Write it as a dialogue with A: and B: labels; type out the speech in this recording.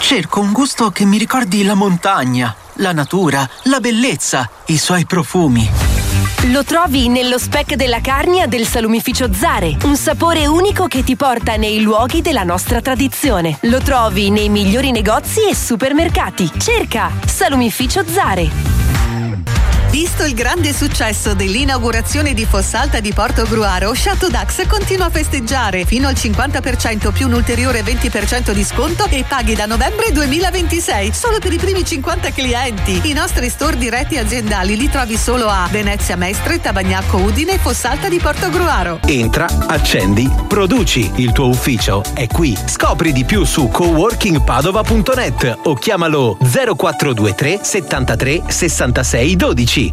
A: Cerco un gusto che mi ricordi la montagna, la natura, la bellezza, i suoi profumi.
B: Lo trovi nello speck della Carnia del salumificio Zare, un sapore unico che ti porta nei luoghi della nostra tradizione. Lo trovi nei migliori negozi e supermercati. Cerca Salumificio Zare.
C: Visto il grande successo dell'inaugurazione di Fossalta di Portogruaro, Chateau Dax continua a festeggiare fino al 50% più un ulteriore 20% di sconto e paghi da novembre 2026 solo per i primi 50 clienti. I nostri store diretti aziendali li trovi solo a Venezia Mestre, Tabagnacco Udine e Fossalta di Portogruaro.
D: Entra, accendi, produci. Il tuo ufficio è qui. Scopri di più su coworkingpadova.net o chiamalo 0423 73 66 12.